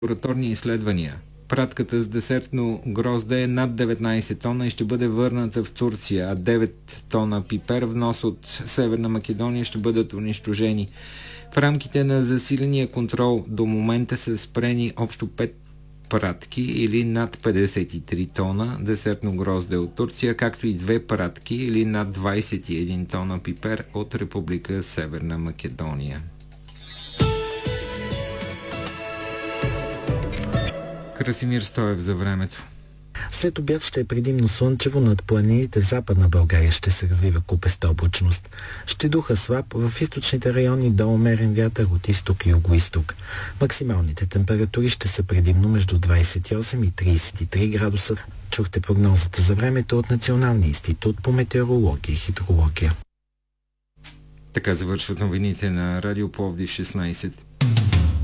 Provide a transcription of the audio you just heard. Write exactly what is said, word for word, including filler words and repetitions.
лабораторни изследвания. Пратката с десертно грозде е над деветнайсет тона и ще бъде върната в Турция, а девет тона пипер, внос от Северна Македония, ще бъдат унищожени. В рамките на засиления контрол до момента са спрени общо пет пратки или над петдесет и три тона десертно грозде от Турция, както и две пратки или над двайсет и един тона пипер от Република Северна Македония. Красимир Стоев за времето. След обяд ще е предимно слънчево, над планините в Западна България ще се развива купеста облачност. Ще духа слаб, в източните райони до умерен вятър от изток и югоизток. Максималните температури ще са предимно между двайсет и осем и трийсет и три градуса. Чухте прогнозата за времето от Националния институт по метеорология и хидрология. Така завършват новините на Радио Пловдив шестнайсет.